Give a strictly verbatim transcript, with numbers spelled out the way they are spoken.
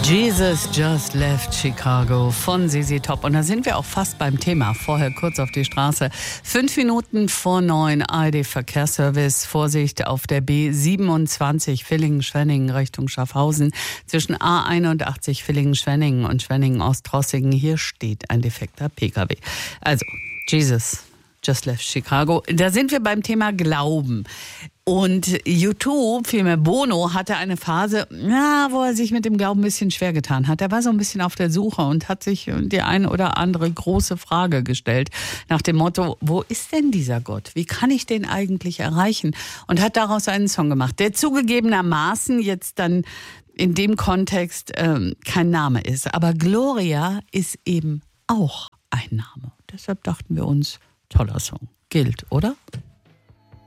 Jesus Just Left Chicago von Z Z Top. Und da sind wir auch fast beim Thema. Vorher kurz auf die Straße. Fünf Minuten vor neun, A R D-Verkehrsservice. Vorsicht auf der B siebenundzwanzig Villingen-Schwenningen Richtung Schaffhausen. Zwischen A einundachtzig Villingen-Schwenningen und Schwenningen-Ostrossingen. Hier steht ein defekter Pkw. Also, Jesus Just Left Chicago. Da sind wir beim Thema Glauben. Und YouTube, vielmehr Bono, hatte eine Phase, ja, wo er sich mit dem Glauben ein bisschen schwer getan hat. Er war so ein bisschen auf der Suche und hat sich die eine oder andere große Frage gestellt nach dem Motto, wo ist denn dieser Gott? Wie kann ich den eigentlich erreichen? Und hat daraus einen Song gemacht, der zugegebenermaßen jetzt dann in dem Kontext ähm, kein Name ist. Aber Gloria ist eben auch ein Name. Deshalb dachten wir uns, toller Song. Gilt, oder?